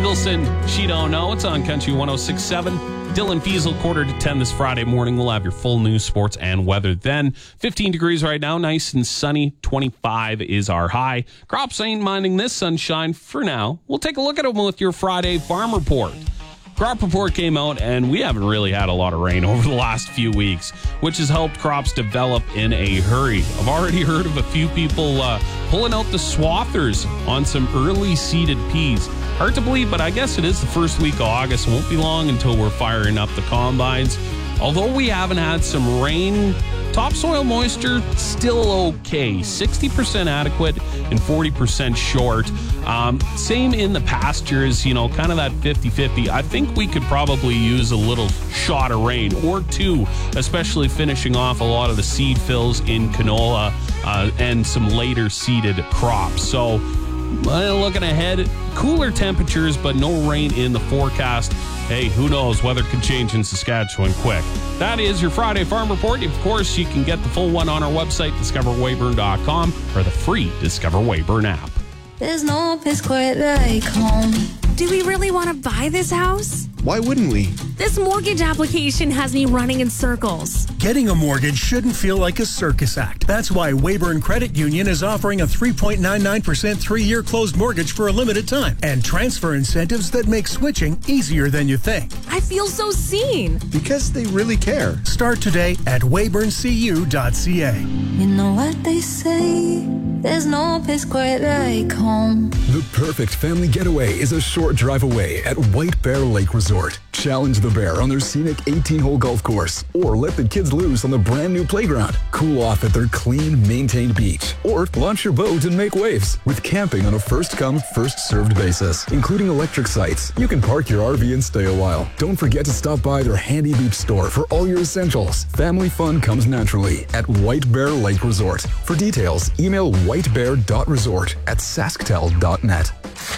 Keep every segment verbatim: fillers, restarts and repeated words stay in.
Ingleson, She Don't Know. It's on Country one oh six point seven. Dylan Fiesel, quarter to ten this Friday morning. We'll have your full news, sports, and weather then. fifteen degrees right now, nice and sunny. twenty-five is our high. Crops ain't minding this sunshine for now. We'll take a look at them with your Friday Farm Report. Crop report came out, and we haven't really had a lot of rain over the last few weeks, which has helped crops develop in a hurry. I've already heard of a few people uh, pulling out the swathers on some early seeded peas. Hard to believe, but I guess it is the first week of August. It won't be long until we're firing up the combines. Although we haven't had some rain, topsoil moisture still okay. sixty percent adequate and forty percent short. Um, same in the pastures, you know, kind of that fifty-fifty. I think we could probably use a little shot of rain or two, especially finishing off a lot of the seed fills in canola uh, and some later seeded crops. So, well, looking ahead, cooler temperatures, but no rain in the forecast. Hey, who knows? Weather could change in Saskatchewan quick. That is your Friday Farm Report. Of course, you can get the full one on our website, discover weyburn dot com, or the free Discover Weyburn app. There's no place quite like home. Do we really want to buy this house? Why wouldn't we? This mortgage application has me running in circles. Getting a mortgage shouldn't feel like a circus act. That's why Weyburn Credit Union is offering a three point nine nine percent three-year closed mortgage for a limited time and transfer incentives that make switching easier than you think. I feel so seen. Because they really care. Start today at weyburn c u dot c a. You know what they say, there's no place quite like home. The perfect family getaway is a short drive away at White Bear Lake Resort. Challenge the bear on their scenic eighteen-hole golf course, or let the kids loose on the brand new playground. Cool off at their clean, maintained beach, or launch your boat and make waves with camping on a first-come, first-served basis, including electric sites. You can park your R V and stay a while. Don't forget to stop by their Handy Beach store for all your essentials. Family fun comes naturally at White Bear Lake Resort. For details, email whitebear dot resort at sasktel dot net.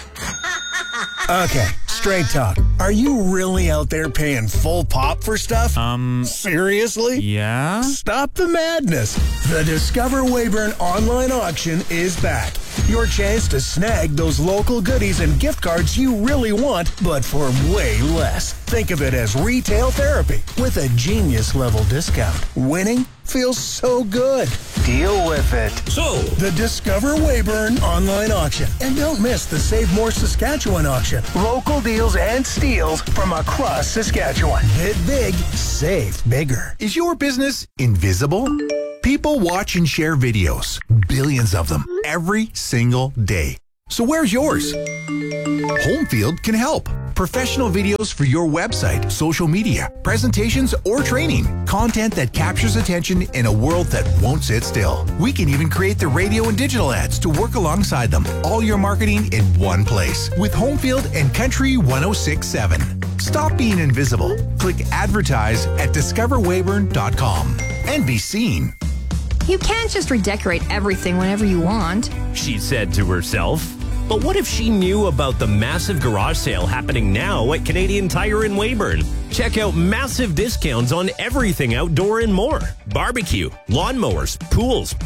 Okay, straight talk. Are you really out there paying full pop for stuff? Um, Seriously? yeah? Stop the madness. The Discover Weyburn online auction is back. Your chance to snag those local goodies and gift cards you really want, but for way less. Think of it as retail therapy with a genius level discount. Winning feels so good. Deal with it. So, The Discover Weyburn online auction. And don't miss the Save More Saskatchewan auction. Local deals and steals from across Saskatchewan. Bid big, save bigger. Is your business invisible? People watch and share videos, billions of them, every single day. So where's yours? Homefield can help. Professional videos for your website, social media, presentations, or training. Content that captures attention in a world that won't sit still. We can even create the radio and digital ads to work alongside them. All your marketing in one place with Homefield and Country one oh six point seven. Stop being invisible. Click advertise at discover weyburn dot com and be seen. You can't just redecorate everything whenever you want. She said to herself. But what if she knew about the massive garage sale happening now at Canadian Tire in Weyburn? Check out massive discounts on everything outdoor and more. Barbecue, lawnmowers, pools,